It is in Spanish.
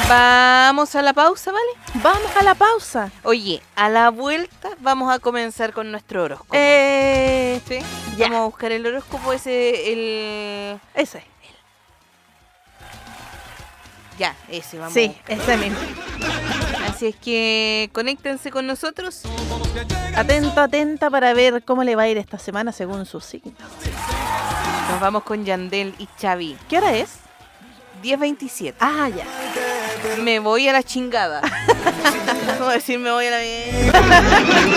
Vamos a la pausa, ¿vale? Vamos a la pausa. Oye, a la vuelta vamos a comenzar con nuestro horóscopo. ¿Sí? Ya. Vamos a buscar el horóscopo ese, Ese. Ya, ese, vamos. Sí, ese mismo. Así es que conéctense con nosotros. Atento, atenta para ver cómo le va a ir esta semana según sus signos. Nos vamos con Yandel y Xavi. ¿Qué hora es? 10:27. Ah, ya. Me voy a la chingada. ¿Cómo decir me voy a la mierda?